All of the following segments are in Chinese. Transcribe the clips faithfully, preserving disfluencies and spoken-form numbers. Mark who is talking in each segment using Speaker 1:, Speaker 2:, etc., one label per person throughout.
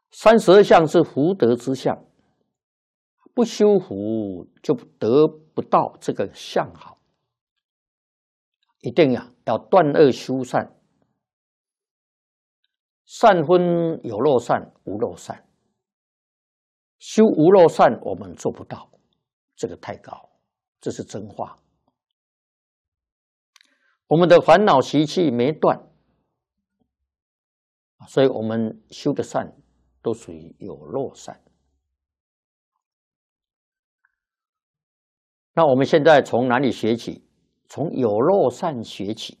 Speaker 1: 三十二相是福德之相，不修福就得不到这个相好。一定呀，要断恶修善，善分有漏善、无漏善。修无漏善我们做不到，这个太高，这是真话。我们的烦恼习气没断，所以我们修的善都属于有漏善。那我们现在从哪里学起？从有漏善学起。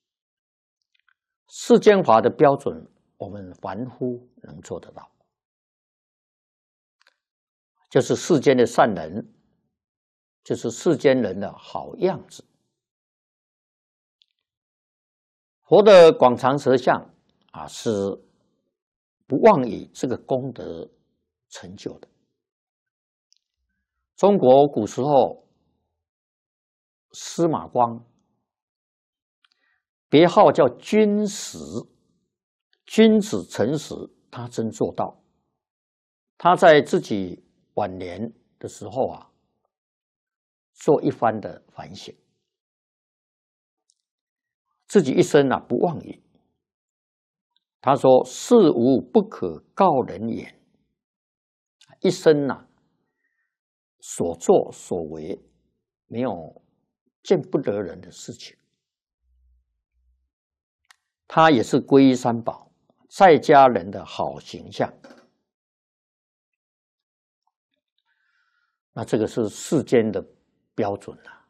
Speaker 1: 世间法的标准，我们凡夫能做得到，就是世间的善人，就是世间人的好样子。佛的广长舌相啊，是不忘以这个功德成就的。中国古时候，司马光，别号叫君实，君子诚实，他真做到。他在自己晚年的时候啊，做一番的反省，自己一生啊不忘语。他说：“事无不可告人言。”一生啊，所作所为没有见不得人的事情。他也是皈依三宝，在家人的好形象。那这个是世间的标准啊。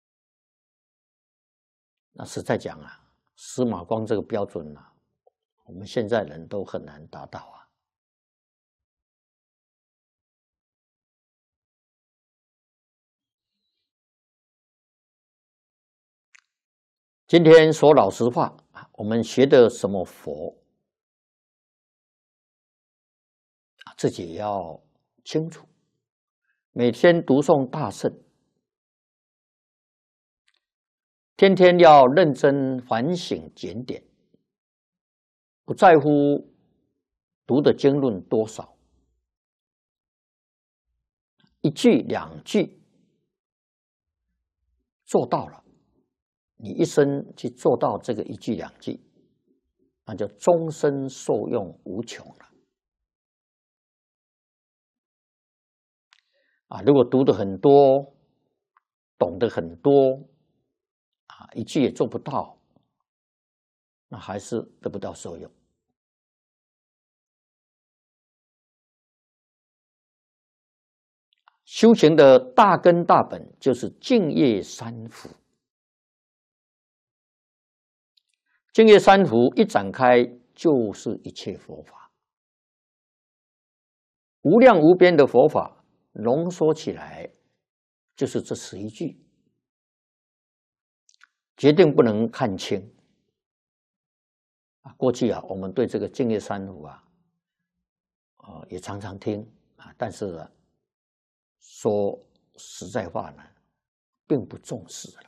Speaker 1: 那实在讲啊，司马光这个标准啊，我们现在人都很难达到啊。今天说老实话，我们学的什么佛，自己也要清楚。每天读诵大圣，天天要认真反省检点，不在乎读的经论多少，一句两句做到了，你一生去做到这个一句两句，那就终身受用无穷了。啊，如果读的很多，懂得很多，啊，一句也做不到，那还是得不到受用。修行的大根大本就是净业三福。净业三福一展开，就是一切佛法，无量无边的佛法，浓缩起来就是这十一句，决定不能看轻。啊，过去啊，我们对这个净业三福啊，呃，也常常听啊，但是啊，说实在话呢，并不重视了。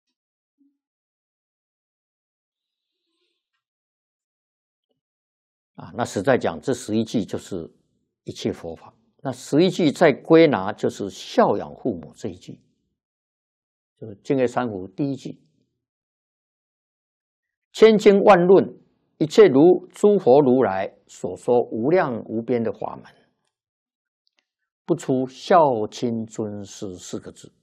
Speaker 1: 啊，那实在讲，这十一句就是一切佛法。那十一句再归纳，就是孝养父母这一句，就是净业三福第一句。千经万论，一切如诸佛如来所说无量无边的法门，不出孝亲尊师四个字。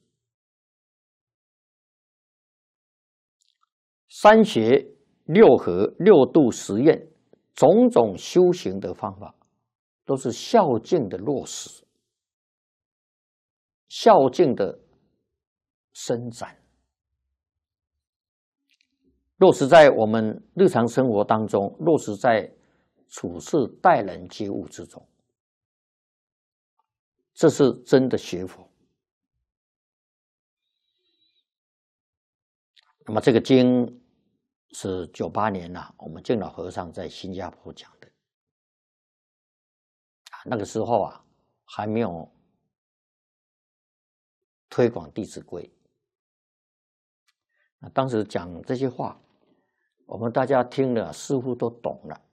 Speaker 1: 三学六合六度十愿，种种修行的方法，都是孝敬的落实，孝敬的伸展，落实在我们日常生活当中，落实在处事待人接物之中，这是真的学佛。那么这个经是九八年啊，我们净老和尚在新加坡讲的。那个时候啊，还没有推广《弟子规》。当时讲这些话，我们大家听了似乎都懂了，